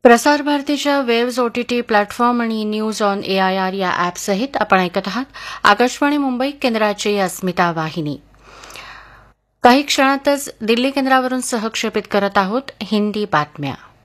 प्रसार भारतीच्या waves OTT platform आणि न्यूज ऑन एआयआर या ॲपसहित आपण ऐकत आहात आकाशवाणी मुंबई केंद्राची अस्मिता वाहिनी. काही क्षणातच दिल्ली केंद्रावरून सहक्षेपित करत आहोत हिंदी बातम्या.